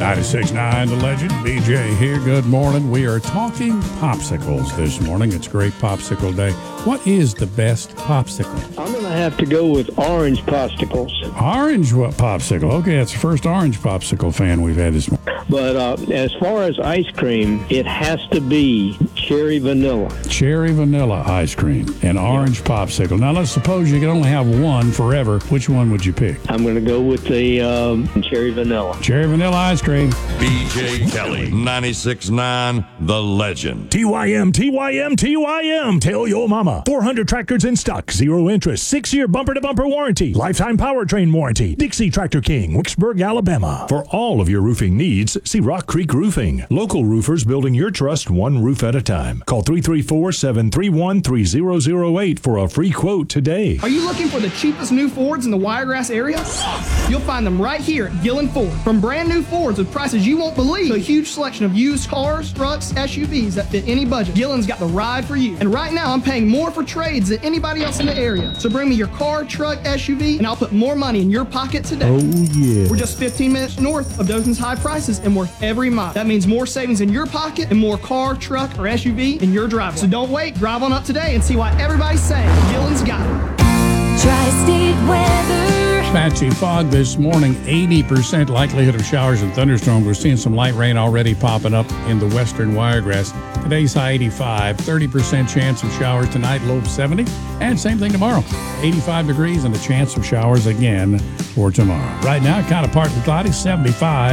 96.9 The Legend, BJ here. Good morning. We are talking popsicles this morning. It's Great Popsicle Day. What is the best popsicle? I'm going to have to go with orange popsicles. Orange what popsicle? Okay, that's the first orange popsicle fan we've had this morning. But as far as ice cream, it has to be cherry vanilla. Cherry vanilla ice cream and orange popsicle. Now, let's suppose you could only have one forever. Which one would you pick? I'm going to go with the cherry vanilla. Cherry vanilla ice cream. BJ Kelly, 96.9 The Legend. TYM. Tell your mama. 400 tractors in stock, 0 interest, 6-year bumper-to-bumper warranty, lifetime powertrain warranty. Dixie Tractor King, Wicksburg, Alabama. For all of your roofing needs, see Rock Creek Roofing. Local roofers building your trust one roof at a time. Call 334-731-3008 for a free quote today. Are you looking for the cheapest new Fords in the Wiregrass area? You'll find them right here at Gillen Ford. From brand new Fords with prices you won't believe to a huge selection of used cars, trucks, SUVs that fit any budget, Gillen's got the ride for you. And right now, I'm paying more for trades than anybody else in the area. So bring me your car, truck, SUV, and I'll put more money in your pocket today. Oh, yeah. We're just 15 minutes north of Dothan's high prices and worth every mile. That means more savings in your pocket and more car, truck, or SUV in your driveway. So don't wait. Drive on up today and see why everybody's saying Gillen's got it. Tri-State weather. Patchy fog this morning, 80% likelihood of showers and thunderstorms. We're seeing some light rain already popping up in the western Wiregrass. Today's high 85, 30% chance of showers tonight, low of 70. And same thing tomorrow, 85 degrees and a chance of showers again for tomorrow. Right now, kind of partly cloudy, 75.